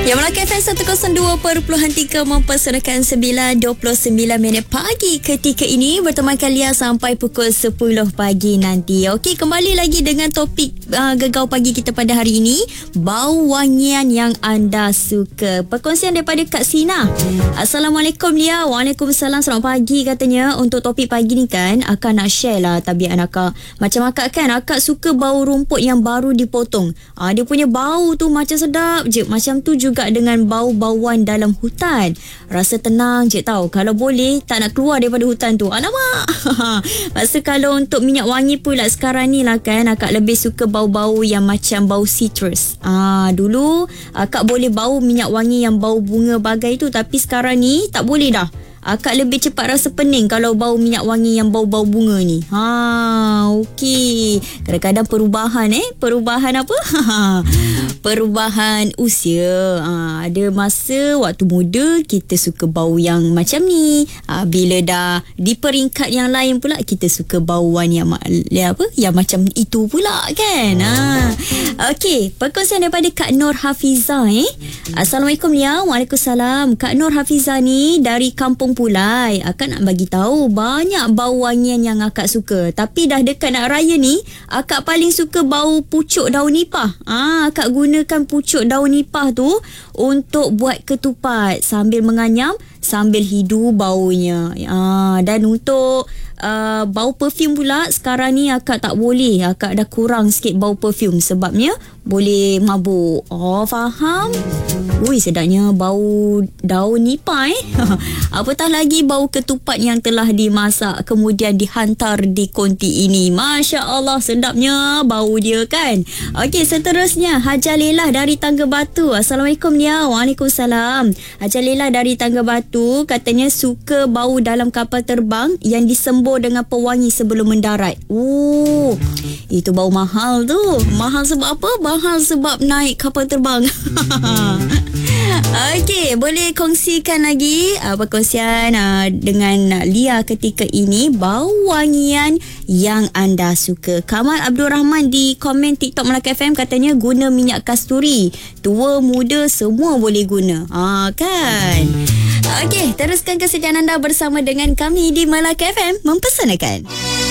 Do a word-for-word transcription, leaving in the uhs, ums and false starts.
Ya, Melaka F M seratus dua perpuluhan tiga mempersembahkan sembilan dua puluh sembilan minit pagi ketika ini berteman kalian sampai pukul sepuluh pagi nanti. Okey, kembali lagi dengan topik uh, Gegar Pagi kita pada hari ini, bau wangian yang anda suka. Perkongsian daripada Kak Sina. Assalamualaikum Lia. Waalaikumsalam, selamat pagi katanya. Untuk topik pagi ni kan, akak nak share lah tabiat akak. Macam akak kan, akak suka bau rumput yang baru dipotong. Ah, dia punya bau tu macam sedap je. Macam tu juga juga dengan bau-bauan dalam hutan. Rasa tenang je tau. Kalau boleh tak nak keluar daripada hutan tu. Alamak. Masa kalau untuk minyak wangi pula sekarang ni lah kan, akak lebih suka bau-bau yang macam bau citrus. Ah, dulu akak boleh bau minyak wangi yang bau bunga bagai tu, tapi sekarang ni tak boleh dah. Akak lebih cepat rasa pening kalau bau minyak wangi yang bau-bau bunga ni. Ha, okey. Kadang-kadang perubahan eh. Perubahan apa? Perubahan usia. Ha, ada masa waktu muda kita suka bau yang macam ni. Ha, bila dah di peringkat yang lain pula kita suka bauan yang, yang apa? Yang macam itu pula kan. Ha. Okey, perkongsian daripada Kak Nur Hafizah eh. Assalamualaikum Lia. Waalaikumsalam. Kak Nur Hafizah ni dari Kampung Pulai. Akak nak bagi tahu banyak bau wangian yang akak suka. Tapi dah dekat nak raya ni, akak paling suka bau pucuk daun nipah. Ah, akak gunakan pucuk daun nipah tu untuk buat ketupat sambil menganyam, sambil hidu baunya. Ah, dan untuk uh, bau perfume pula sekarang ni akak tak boleh. Akak dah kurang sikit bau perfume sebabnya boleh mabuk. Oh, faham? Ui, sedapnya bau daun nipah eh. Apatah lagi bau ketupat yang telah dimasak kemudian dihantar di konti ini. Masya Allah, sedapnya bau dia kan. Okey, seterusnya Hajar Lelah dari Tangga Batu. Assalamualaikum Lia. Waalaikumsalam. Hajar Lelah dari Tangga Batu katanya suka bau dalam kapal terbang yang disembur dengan pewangi sebelum mendarat. Oh, itu bau mahal tu. Mahal sebab apa? Mahal sebab naik kapal terbang. Okey, boleh kongsikan lagi uh, perkongsian uh, dengan Lia ketika ini bau wangian yang anda suka. Kamal Abdul Rahman di komen TikTok Melaka F M katanya guna minyak kasturi. Tua muda semua boleh guna. Ah, kan? Okey, teruskan kesediaan anda bersama dengan kami di Melaka F M mempersanakan.